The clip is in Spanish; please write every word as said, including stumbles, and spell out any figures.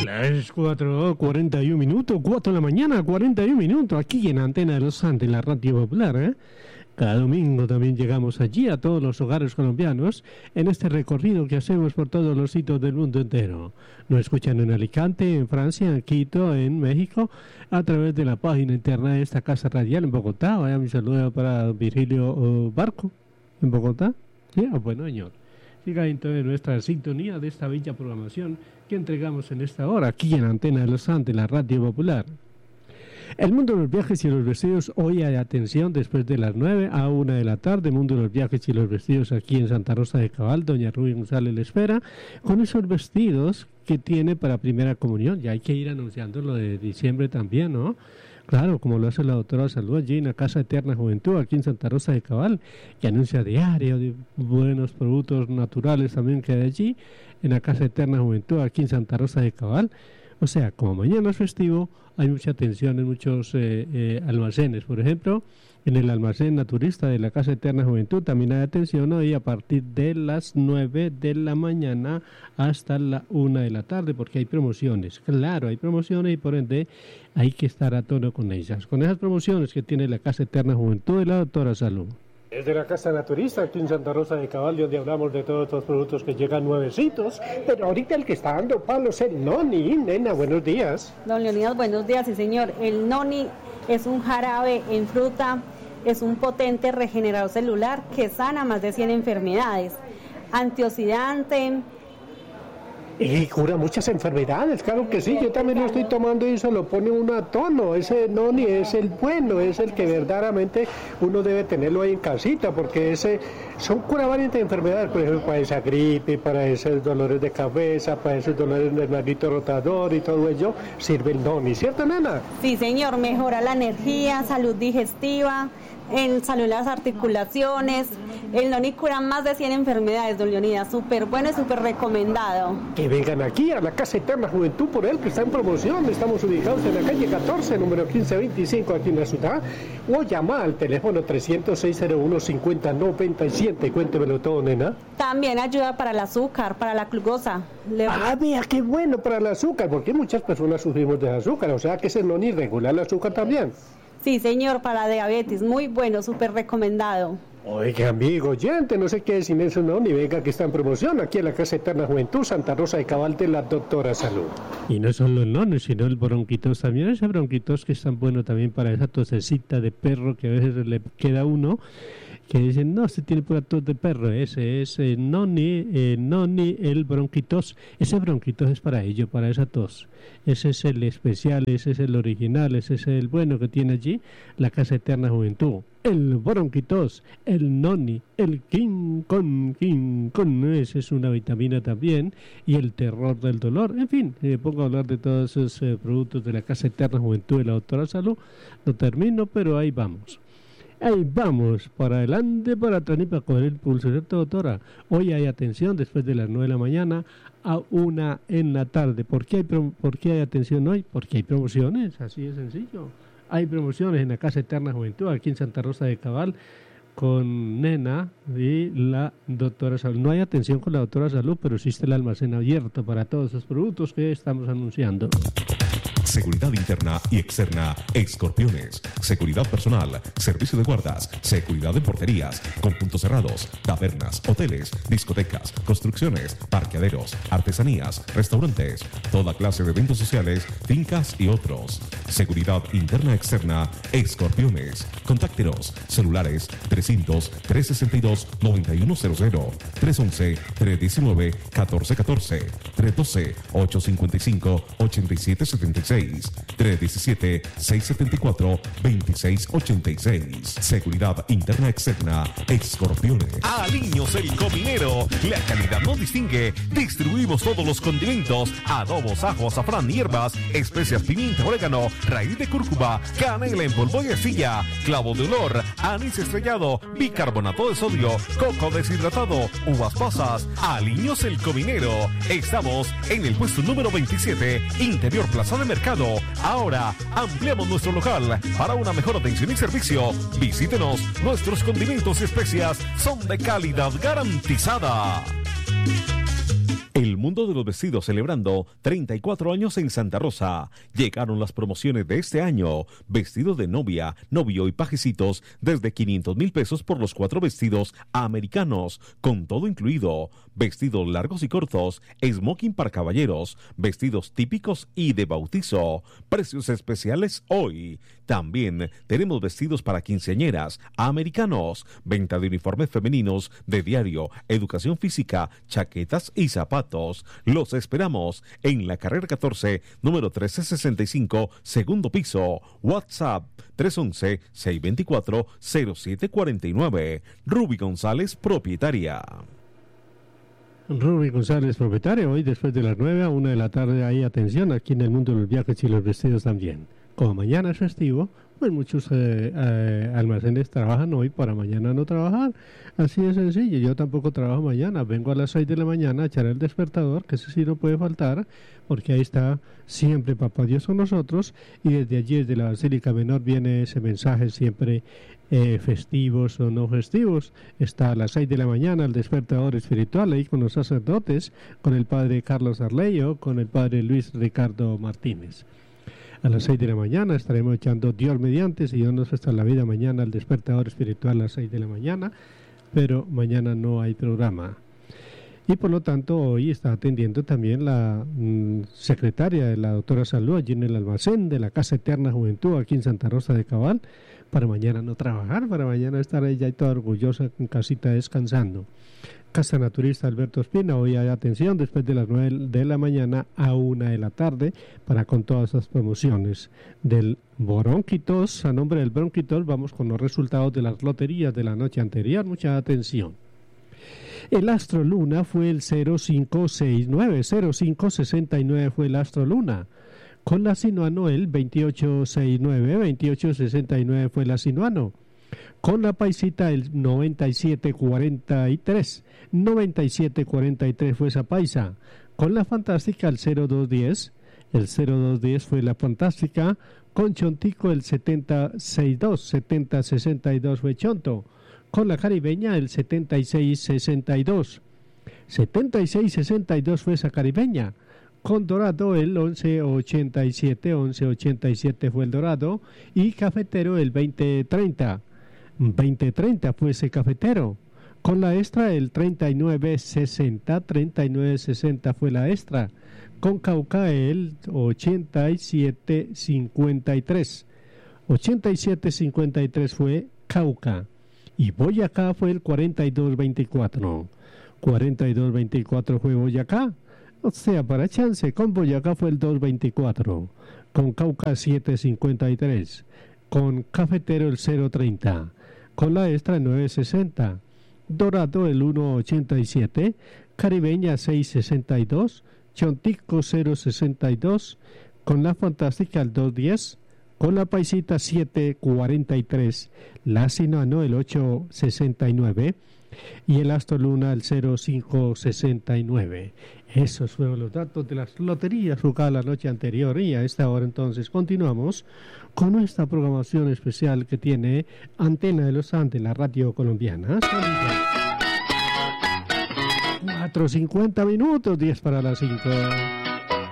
Las cuatro cuarenta y un minutos, cuatro de la mañana, cuarenta y un minutos, aquí en Antena de los Andes, la radio popular, ¿eh? Cada domingo también llegamos allí a todos los hogares colombianos en este recorrido que hacemos por todos los sitios del mundo entero. Nos escuchan en Alicante, en Francia, en Quito, en México, a través de la página interna de esta casa radial en Bogotá. Vaya mi saludo para Virgilio uh, Barco, en Bogotá. Sí, ah, bueno, señor. Siga entonces nuestra sintonía de esta bella programación que entregamos en esta hora, aquí en Antena de los Andes, la radio popular. El mundo de los viajes y los vestidos, hoy hay atención después de las nueve a una de la tarde, mundo de los viajes y los vestidos aquí en Santa Rosa de Cabal, doña Rubí González le espera, con esos vestidos que tiene para primera comunión. Ya hay que ir anunciando lo de diciembre también, ¿no? Claro, como lo hace la doctora Salud allí en la Casa Eterna Juventud, aquí en Santa Rosa de Cabal, que anuncia diario de buenos productos naturales también que hay allí, en la Casa Eterna Juventud, aquí en Santa Rosa de Cabal. O sea, como mañana es festivo, hay mucha atención en muchos eh, eh, almacenes. Por ejemplo, en el almacén naturista de la Casa Eterna Juventud también hay atención hoy a partir de las nueve de la mañana hasta la una de la tarde, porque hay promociones. Claro, hay promociones y por ende hay que estar a tono con ellas. Con esas promociones que tiene la Casa Eterna Juventud de la doctora Salud. Desde la Casa Naturista, aquí en Santa Rosa de Cabal, donde hablamos de todos estos productos que llegan nuevecitos, pero ahorita el que está dando palo es el Noni. Nena, buenos días. Don Leonidas, buenos días, sí señor. El Noni es un jarabe en fruta, es un potente regenerador celular que sana más de cien enfermedades, antioxidante. Y cura muchas enfermedades, claro que sí, yo también lo estoy tomando y eso lo pone uno a tono. Ese Noni es el bueno, es el que verdaderamente uno debe tenerlo ahí en casita, porque ese son cura varias enfermedades, por ejemplo, para esa gripe, para esos dolores de cabeza, para esos dolores del manguito rotador y todo ello, sirve el Noni, ¿cierto, nena? Sí, señor, mejora la energía, salud digestiva, en salud de las articulaciones. El Noni cura más de cien enfermedades, don Leonidas, súper bueno y súper recomendado. Que vengan aquí a la Casa Eterna Juventud por él, que está en promoción. Estamos ubicados en la calle catorce, número quince veinticinco, aquí en la ciudad. O llama al teléfono trescientos seis cero uno cincuenta noventa y siete. Cuéntemelo todo, nena. También ayuda para el azúcar, para la glucosa. Le... Ah, vea, qué bueno para el azúcar, porque muchas personas sufrimos de azúcar, o sea que ese Noni regula el azúcar también. Sí, señor, para la diabetes, muy bueno, súper recomendado. Oiga, amigo oyente, no sé qué sin eso, no, ni venga que está en promoción aquí en la Casa Eterna Juventud, Santa Rosa de Cabal, de la doctora Salud. Y no solo el Noni, sino el bronquitos también, ese bronquitos que es tan bueno también para esa tosecita de perro que a veces le queda a uno, que dicen, no, se tiene pura tos de perro, ese es eh, Noni, eh, Noni, el bronquitos, ese bronquitos es para ello, para esa tos, ese es el especial, ese es el original, ese es el bueno que tiene allí la Casa Eterna Juventud, el bronquitos, el Noni, el King con King con, ese es una vitamina también, y el terror del dolor, en fin, eh, pongo a hablar de todos esos eh, productos de la Casa Eterna Juventud de la doctora Salud, no termino, pero ahí vamos. Ahí vamos, para adelante, para atrás y para coger el pulso, ¿cierto, doctora? Hoy hay atención después de las nueve de la mañana a una en la tarde. ¿Por qué hay, pro- ¿Por qué hay atención hoy? Porque hay promociones, así de sencillo. Hay promociones en la Casa Eterna Juventud, aquí en Santa Rosa de Cabal, con Nena y la doctora Salud. No hay atención con la doctora Salud, pero existe el almacén abierto para todos esos productos que estamos anunciando. Seguridad interna y externa, Escorpiones. Seguridad personal, servicio de guardas, seguridad en porterías, conjuntos cerrados, tabernas, hoteles, discotecas, construcciones, parqueaderos, artesanías, restaurantes, toda clase de eventos sociales, fincas y otros. Seguridad interna externa, Escorpiones. Contáctenos, celulares trescientos, trescientos sesenta y dos, noventa y uno cero cero, trescientos once, trescientos diecinueve, catorce catorce, trescientos doce, ochocientos cincuenta y cinco, ochenta y siete setenta y seis, trescientos diecisiete, seiscientos setenta y cuatro, veintiséis ochenta y seis. Seguridad interna externa, Escorpiones. Aliños el Cominero, la calidad nos distingue. Distribuimos todos los condimentos, adobos, ajo, azafrán, hierbas, especias, pimienta, orégano, raíz de cúrcuma, canela en polvo y arcilla, clavo de olor, anís estrellado, bicarbonato de sodio, coco deshidratado, uvas pasas. Aliños el Cominero. Estamos en el puesto número veintisiete, Interior Plaza de Mercado. Ahora ampliamos nuestro local para una mejor atención y servicio. Visítenos, nuestros condimentos y especias son de calidad garantizada. El mundo de los vestidos celebrando treinta y cuatro años en Santa Rosa. Llegaron las promociones de este año. Vestido de novia, novio y pajecitos desde quinientos mil pesos por los cuatro vestidos americanos, con todo incluido. Vestidos largos y cortos, smoking para caballeros, vestidos típicos y de bautizo. Precios especiales hoy. También tenemos vestidos para quinceañeras americanos, venta de uniformes femeninos de diario, educación física, chaquetas y zapatos. Los esperamos en la carrera catorce, número trece sesenta y cinco, segundo piso. WhatsApp tres once, seiscientos veinticuatro, cero siete cuarenta y nueve. Ruby González, propietaria. Ruby González, propietario, hoy después de las nueve a una de la tarde hay atención aquí en el mundo de los viajes y los vestidos también. Como mañana es festivo, pues muchos eh, eh, almacenes trabajan hoy para mañana no trabajar. Así de sencillo, yo tampoco trabajo mañana, vengo a las seis de la mañana a echar el despertador, que ese sí no puede faltar, porque ahí está siempre Papá Dios con nosotros, y desde allí, desde la Basílica Menor, viene ese mensaje siempre eh, festivos o no festivos. Está a las seis de la mañana el despertador espiritual ahí con los sacerdotes, con el Padre Carlos Arleyo, con el Padre Luis Ricardo Martínez. A las seis de la mañana estaremos echando Dios mediante, si Dios nos presta la vida, mañana el despertador espiritual a las seis de la mañana, pero mañana no hay programa. Y por lo tanto hoy está atendiendo también la mmm, secretaria de la doctora Salud allí en el almacén de la Casa Eterna Juventud aquí en Santa Rosa de Cabal, para mañana no trabajar, para mañana estar ella toda orgullosa en casita descansando. Casa Naturista Alberto Espina, hoy hay atención después de las nueve de la mañana a una de la tarde para con todas las promociones del Bronquitos. A nombre del Bronquitos vamos con los resultados de las loterías de la noche anterior, mucha atención. El Astro Luna fue el cero cinco seis nueve, cero cinco sesenta y nueve fue el Astro Luna. Con la Sinuano el veintiocho sesenta y nueve, veintiocho sesenta y nueve fue la Sinuano. Con la Paisita el noventa y siete cuarenta y tres, noventa y siete cuarenta y tres fue esa Paisa. Con la Fantástica el cero dos diez, el cero dos diez fue la Fantástica. Con Chontico el setenta sesenta y dos, setenta sesenta y dos fue Chonto. Con la Caribeña el setenta y seis sesenta y dos, setenta y seis sesenta y dos fue esa Caribeña. Con Dorado el once ochenta y siete, once ochenta y siete fue el Dorado. Y Cafetero el veinte treinta, veinte treinta fue ese Cafetero. Con la Extra el treinta y nueve sesenta, treinta y nueve sesenta fue la Extra. Con Cauca el ochenta y siete cincuenta y tres, ochenta y siete cincuenta y tres fue Cauca. Y Boyacá fue el cuarenta y dos veinticuatro, cuarenta y dos veinticuatro fue Boyacá. O sea, para chance, con Boyacá fue el dos veinticuatro, con Cauca siete cincuenta y tres, con Cafetero el cero treinta, con la Extra el nueve sesenta, Dorado el uno ochenta y siete, Caribeña seis sesenta y dos, Chontico cero sesenta y dos, con la Fantástica el dos diez, con la Paisita siete cuarenta y tres, la Sinuano el ocho sesenta y nueve y el Astro Luna el cero cinco sesenta y nueve. Esos fueron los datos de las loterías jugadas la noche anterior, y a esta hora entonces continuamos con nuestra programación especial que tiene Antena de los Andes, la radio colombiana. cuatro cincuenta minutos, diez para las cinco.